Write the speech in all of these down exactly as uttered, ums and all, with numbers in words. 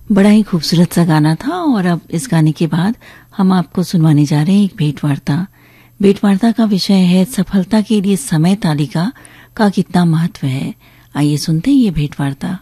बड़ा ही खूबसूरत सा गाना था। और अब इस गाने के बाद हम आपको सुनवाने जा रहे हैं एक भेंट वार्ता। भेंट वार्ता का विषय है सफलता के लिए समय तालिका का कितना महत्व है। आइए सुनते हैं ये भेंट वार्ता।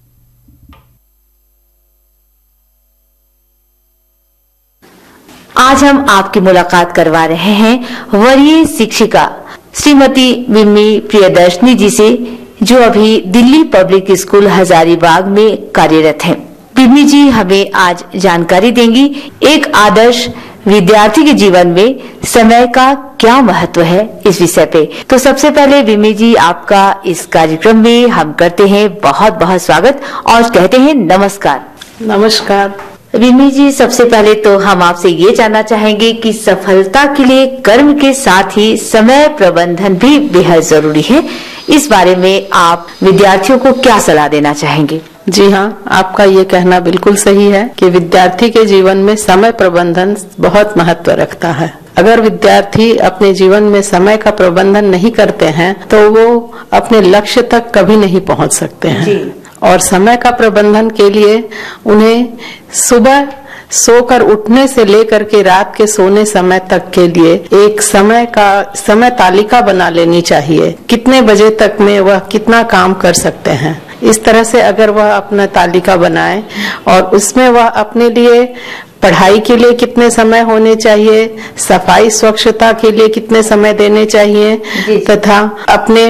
आज हम आपकी मुलाकात करवा रहे हैं वरीय शिक्षिका श्रीमती विम्मी प्रियदर्शनी जी से, जो अभी दिल्ली पब्लिक स्कूल हजारीबाग में कार्यरत हैं। विम्मी जी हमें आज जानकारी देंगी एक आदर्श विद्यार्थी के जीवन में समय का क्या महत्व है इस विषय पे। तो सबसे पहले विम्मी जी, आपका इस कार्यक्रम में हम करते हैं बहुत बहुत स्वागत और कहते हैं नमस्कार। नमस्कार विम्मी जी, सबसे पहले तो हम आपसे ये जानना चाहेंगे कि सफलता के लिए कर्म के साथ ही समय प्रबंधन भी बेहद जरूरी है। इस बारे में आप विद्यार्थियों को क्या सलाह देना चाहेंगे? जी हाँ, आपका ये कहना बिल्कुल सही है कि विद्यार्थी के जीवन में समय प्रबंधन बहुत महत्व रखता है। अगर विद्यार्थी अपने जीवन में समय का प्रबंधन नहीं करते हैं तो वो अपने लक्ष्य तक कभी नहीं पहुंच सकते हैं जी। और समय का प्रबंधन के लिए उन्हें सुबह सोकर उठने से लेकर के रात के सोने समय तक के लिए एक समय का समय तालिका बना लेनी चाहिए। कितने बजे तक में वह कितना काम कर सकते हैं, इस तरह से अगर वह अपना तालिका बनाए और उसमें वह अपने लिए पढ़ाई के लिए कितने समय होने चाहिए, सफाई स्वच्छता के लिए कितने समय देने चाहिए तथा अपने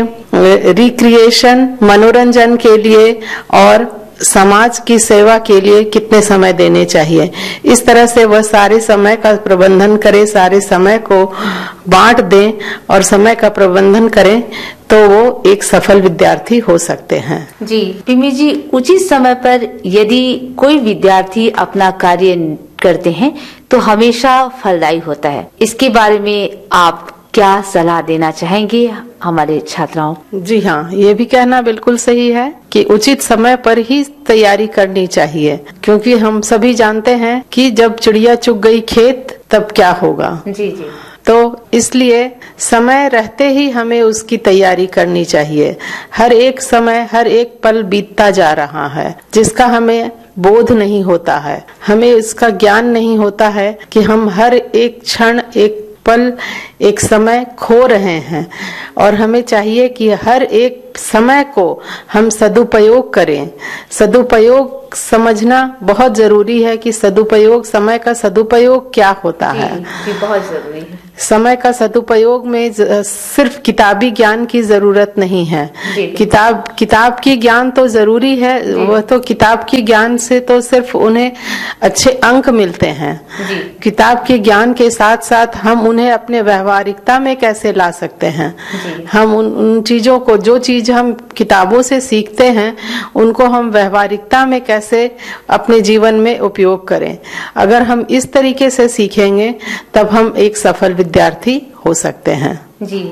रिक्रिएशन मनोरंजन के लिए और समाज की सेवा के लिए कितने समय देने चाहिए, इस तरह से वह सारे समय का प्रबंधन करे, सारे समय को बांट दें और समय का प्रबंधन करें तो वो एक सफल विद्यार्थी हो सकते हैं। जी विम्मी जी, उचित समय पर यदि कोई विद्यार्थी अपना कार्य करते हैं तो हमेशा फलदायी होता है। इसके बारे में आप क्या सलाह देना चाहेंगे हमारे छात्राओं? जी हाँ, ये भी कहना बिल्कुल सही है कि उचित समय पर ही तैयारी करनी चाहिए, क्योंकि हम सभी जानते हैं कि जब चिड़िया चुग गई खेत तब क्या होगा। जी जी। तो इसलिए समय रहते ही हमें उसकी तैयारी करनी चाहिए। हर एक समय हर एक पल बीतता जा रहा है जिसका हमें बोध नहीं होता है, हमें इसका ज्ञान नहीं होता है कि हम हर एक क्षण एक पल एक समय खो रहे हैं और हमें चाहिए कि हर एक समय को हम सदुपयोग करें। सदुपयोग समझना बहुत जरूरी है कि सदुपयोग समय का सदुपयोग क्या होता है। जी, बहुत जरूरी है। समय का सदुपयोग में सिर्फ किताबी ज्ञान की जरूरत नहीं है। किताब किताब की ज्ञान तो जरूरी है, वह तो किताब की ज्ञान से तो सिर्फ उन्हें अच्छे अंक मिलते हैं। किताब के ज्ञान के साथ साथ हम उन्हें अपने व्यवहारिकता में कैसे ला सकते हैं, हम उन, उन चीजों को जो चीज हम किताबों से सीखते हैं उनको हम व्यवहारिकता में कैसे अपने जीवन में उपयोग करें। अगर हम इस तरीके से सीखेंगे तब हम एक सफल विद्यार्थी हो सकते हैं। जी,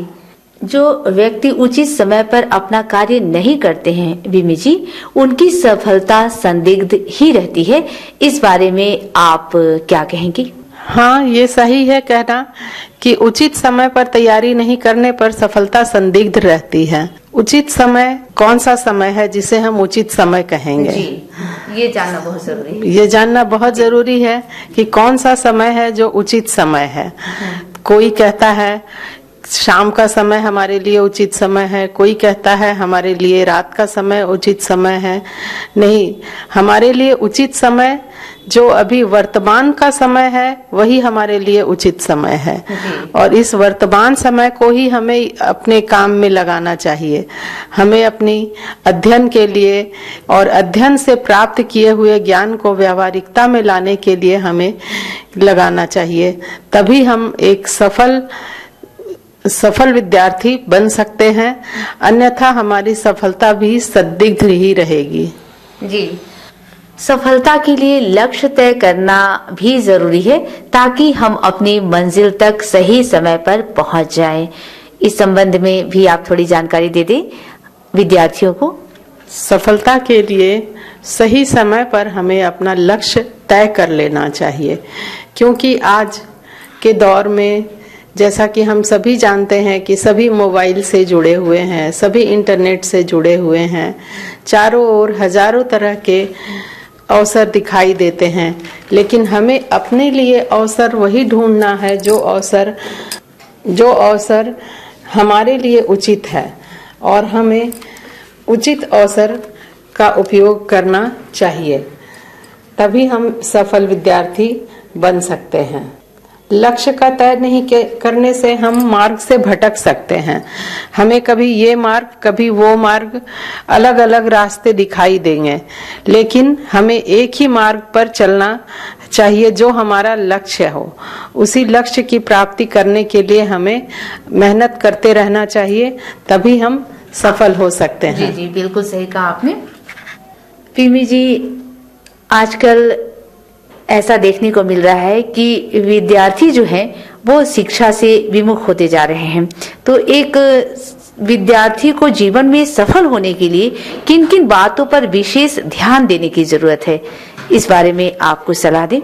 जो व्यक्ति उचित समय पर अपना कार्य नहीं करते हैं विम्मी जी, उनकी सफलता संदिग्ध ही रहती है। इस बारे में आप क्या कहेंगी? हाँ, ये सही है कहना कि उचित समय पर तैयारी नहीं करने पर सफलता संदिग्ध रहती है। उचित समय कौन सा समय है जिसे हम उचित समय कहेंगे? जी, ये जानना बहुत जरूरी है। ये जानना बहुत जरूरी है कि कौन सा समय है जो उचित समय है। कोई कहता है शाम का समय हमारे लिए उचित समय है, कोई कहता है हमारे लिए रात का समय उचित समय है। नहीं, हमारे लिए उचित समय जो अभी वर्तमान का समय है वही हमारे लिए उचित समय है और इस वर्तमान समय को ही हमें अपने काम में लगाना चाहिए। हमें अपनी अध्ययन के लिए और अध्ययन से प्राप्त किए हुए ज्ञान को व्यावहारिकता में लाने के लिए हमें लगाना चाहिए। तभी हम एक सफल सफल विद्यार्थी बन सकते हैं, अन्यथा हमारी सफलता भी संदिग्ध ही रहेगी। जी, सफलता के लिए लक्ष्य तय करना भी जरूरी है ताकि हम अपनी मंजिल तक सही समय पर पहुंच जाएं। इस संबंध में भी आप थोड़ी जानकारी दे दें विद्यार्थियों को। सफलता के लिए सही समय पर हमें अपना लक्ष्य तय कर लेना चाहिए, क्योंकि आज के दौर में जैसा कि हम सभी जानते हैं कि सभी मोबाइल से जुड़े हुए हैं, सभी इंटरनेट से जुड़े हुए हैं, चारों ओर हजारों तरह के अवसर दिखाई देते हैं, लेकिन हमें अपने लिए अवसर वही ढूंढना है जो अवसर जो अवसर हमारे लिए उचित है, और हमें उचित अवसर का उपयोग करना चाहिए, तभी हम सफल विद्यार्थी बन सकते हैं। लक्ष्य का तय नहीं करने से हम मार्ग से भटक सकते हैं। हमें कभी ये मार्ग, कभी वो मार्ग, अलग अलग रास्ते दिखाई देंगे, लेकिन हमें एक ही मार्ग पर चलना चाहिए जो हमारा लक्ष्य हो। उसी लक्ष्य की प्राप्ति करने के लिए हमें मेहनत करते रहना चाहिए, तभी हम सफल हो सकते हैं। जी जी, बिल्कुल सही कहा आपने। पिमी जी, आजकल ऐसा देखने को मिल रहा है कि विद्यार्थी जो हैं वो शिक्षा से विमुख होते जा रहे हैं, तो एक विद्यार्थी को जीवन में सफल होने के लिए किन किन बातों पर विशेष ध्यान देने की जरूरत है, इस बारे में आप कुछ सलाह दें।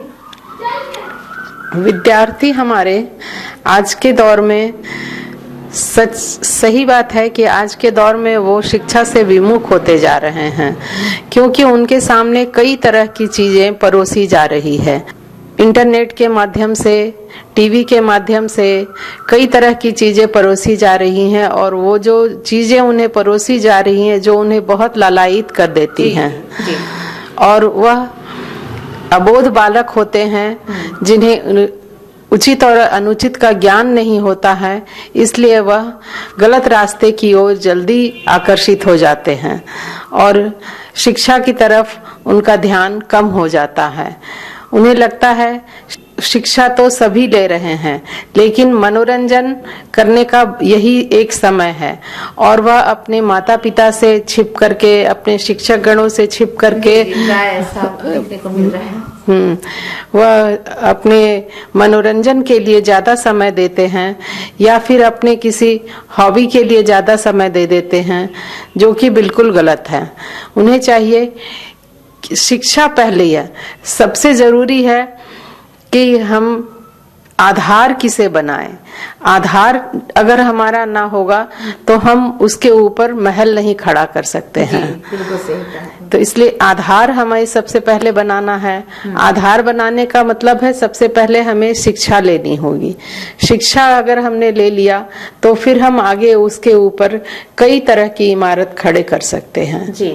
विद्यार्थी हमारे आज के दौर में, सच सही बात है कि आज के दौर में वो शिक्षा से विमुख होते जा रहे हैं, क्योंकि उनके सामने कई तरह की चीजें परोसी जा रही है। इंटरनेट के माध्यम से, टीवी के माध्यम से कई तरह की चीजें परोसी जा रही हैं, और वो जो चीजें उन्हें परोसी जा रही हैं जो उन्हें बहुत लालायित कर देती हैं, और वह अबोध बालक होते हैं जिन्हें उचित और अनुचित का ज्ञान नहीं होता है, इसलिए वह गलत रास्ते की ओर जल्दी आकर्षित हो जाते हैं और शिक्षा की तरफ उनका ध्यान कम हो जाता है। उन्हें लगता है शिक्षा तो सभी ले रहे हैं, लेकिन मनोरंजन करने का यही एक समय है, और वह अपने माता पिता से छिप करके, अपने शिक्षक गणों से छिप करके ऐसा देखने को मिल रहा है। हम्म वह अपने मनोरंजन के लिए ज्यादा समय देते हैं, या फिर अपने किसी हॉबी के लिए ज्यादा समय दे देते हैं, जो कि बिल्कुल गलत है। उन्हें चाहिए कि शिक्षा पहले है, सबसे जरूरी है कि हम आधार किसे बनाएं। आधार अगर हमारा ना होगा तो हम उसके ऊपर महल नहीं खड़ा कर सकते हैं। बिल्कुल सही कहा। तो इसलिए आधार हमें सबसे पहले बनाना है। आधार बनाने का मतलब है सबसे पहले हमें शिक्षा लेनी होगी। शिक्षा अगर हमने ले लिया तो फिर हम आगे उसके ऊपर कई तरह की इमारत खड़े कर सकते हैं जी।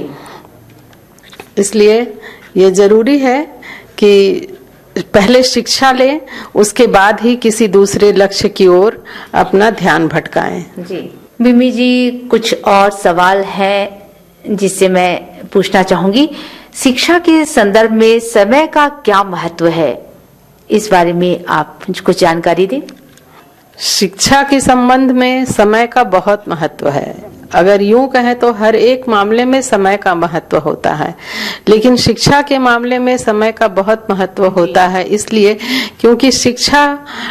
इसलिए ये जरूरी है कि पहले शिक्षा लें, उसके बाद ही किसी दूसरे लक्ष्य की ओर अपना ध्यान भटकाएं। जी बिम्मी जी, कुछ और सवाल है जिससे मैं पूछना चाहूंगी। शिक्षा के संदर्भ में समय का क्या महत्व है, इस बारे में आप कुछ जानकारी दें। शिक्षा के संबंध में समय का बहुत महत्व है। अगर यूं कहें तो हर एक मामले में समय का महत्व होता है, लेकिन शिक्षा के मामले में समय का बहुत महत्व होता है, इसलिए क्योंकि शिक्षा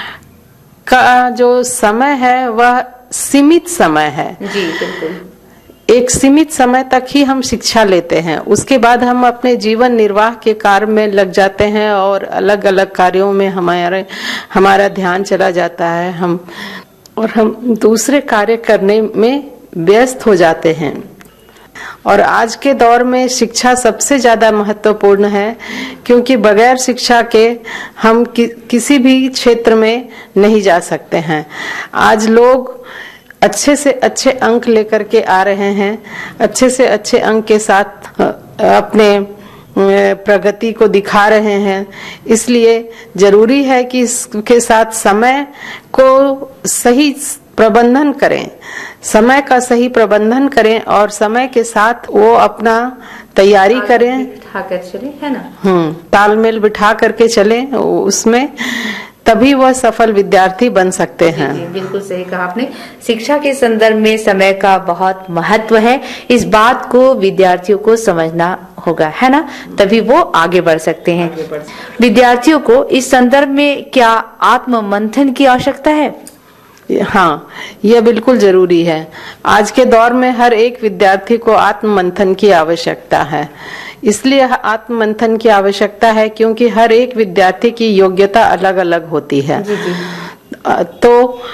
का जो समय है वह सीमित समय है। जी बिल्कुल। एक सीमित समय तक ही हम शिक्षा लेते हैं, उसके बाद हम अपने जीवन निर्वाह के कार्य में लग जाते हैं और अलग अलग कार्यों में हमारे हमारा ध्यान चला जाता है, हम और हम दूसरे कार्य करने में व्यस्त हो जाते हैं। और आज के दौर में शिक्षा सबसे ज्यादा महत्वपूर्ण है, क्योंकि बगैर शिक्षा के हम कि, किसी भी क्षेत्र में नहीं जा सकते हैं। आज लोग अच्छे से अच्छे अंक लेकर के आ रहे हैं, अच्छे से अच्छे अंक के साथ अपने प्रगति को दिखा रहे हैं, इसलिए जरूरी है कि इसके साथ समय को सही प्रबंधन करें, समय का सही प्रबंधन करें और समय के साथ वो अपना तैयारी करें, बिठा कर चले, है ना। हम्म तालमेल बिठा करके चलें उसमें, तभी वह सफल विद्यार्थी बन सकते हैं। जी, जी, बिल्कुल सही कहा आपने। शिक्षा के संदर्भ में समय का बहुत महत्व है, इस बात को विद्यार्थियों को समझना होगा, है ना, तभी वो आगे बढ़ सकते हैं। विद्यार्थियों को इस संदर्भ में क्या आत्म मंथन की आवश्यकता है? हाँ, यह बिल्कुल जरूरी है। आज के दौर में हर एक विद्यार्थी को आत्म मंथन की आवश्यकता है। इसलिए आत्म मंथन की आवश्यकता है क्योंकि हर एक विद्यार्थी की योग्यता अलग अलग होती है। जी जी। तो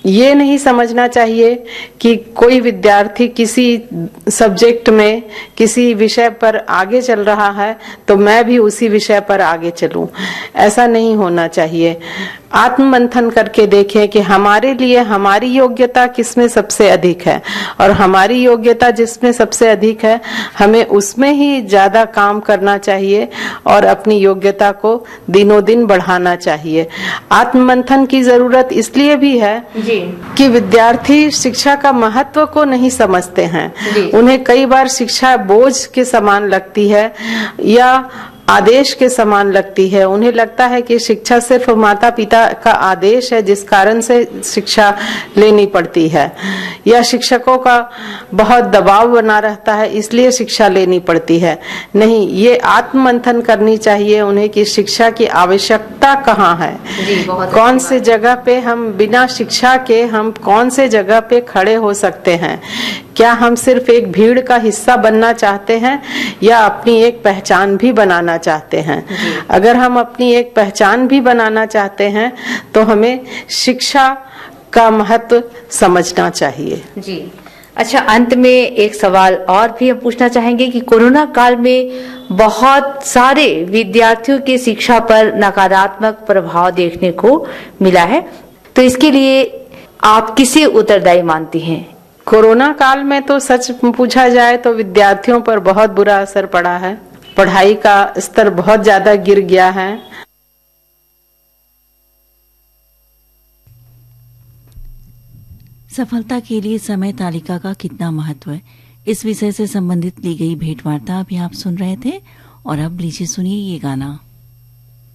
ये नहीं समझना चाहिए कि कोई विद्यार्थी किसी सब्जेक्ट में किसी विषय पर आगे चल रहा है तो मैं भी उसी विषय पर आगे चलूं। ऐसा नहीं होना चाहिए। आत्ममंथन करके देखें कि हमारे लिए हमारी योग्यता किसमें सबसे अधिक है और हमारी योग्यता जिसमें सबसे अधिक है हमें उसमें ही ज्यादा काम करना चाहिए और अपनी योग्यता को दिनों दिन बढ़ाना चाहिए। आत्ममंथन की जरूरत इसलिए भी है जी। कि विद्यार्थी शिक्षा का महत्व को नहीं समझते हैं। उन्हें कई बार शिक्षा बोझ के समान लगती है या आदेश के समान लगती है। उन्हें लगता है कि शिक्षा सिर्फ माता पिता का आदेश है जिस कारण से शिक्षा लेनी पड़ती है, या शिक्षकों का बहुत दबाव बना रहता है इसलिए शिक्षा लेनी पड़ती है। नहीं, ये आत्ममंथन करनी चाहिए उन्हें कि शिक्षा की आवश्यकता कहाँ है, कौन से जगह पे हम बिना शिक्षा के हम कौन से जगह पे खड़े हो सकते हैं। क्या हम सिर्फ एक भीड़ का हिस्सा बनना चाहते हैं या अपनी एक पहचान भी बनाना चाहते हैं। अगर हम अपनी एक पहचान भी बनाना चाहते हैं तो हमें शिक्षा का महत्व समझना चाहिए। जी अच्छा, अंत में एक सवाल और भी हम पूछना चाहेंगे कि कोरोना काल में बहुत सारे विद्यार्थियों के शिक्षा पर नकारात्मक प्रभाव देखने को मिला है, तो इसके लिए आप किसे उत्तरदायी मानती हैं? कोरोना काल में तो सच पूछा जाए तो विद्यार्थियों पर बहुत बुरा असर पड़ा है। पढ़ाई का स्तर बहुत ज्यादा गिर गया है। सफलता के लिए समय तालिका का कितना महत्व है, इस विषय से संबंधित ली गई भेंट वार्ता अभी आप सुन रहे थे और अब लीजिए सुनिए ये गाना।